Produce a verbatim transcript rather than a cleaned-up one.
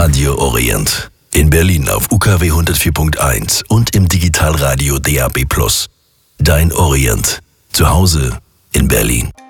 Radio Orient. In Berlin auf U K W hundertvier Punkt eins und im Digitalradio D A B plus. Dein Orient. Zu Hause in Berlin.